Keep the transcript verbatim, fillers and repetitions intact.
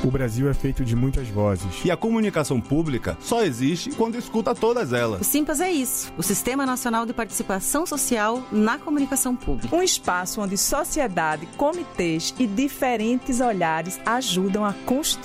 O Brasil é feito de muitas vozes. E a comunicação pública só existe quando escuta todas elas. O Simpas é isso, o Sistema Nacional de Participação Social na Comunicação Pública. Um espaço onde sociedade, comitês e diferentes olhares ajudam a construir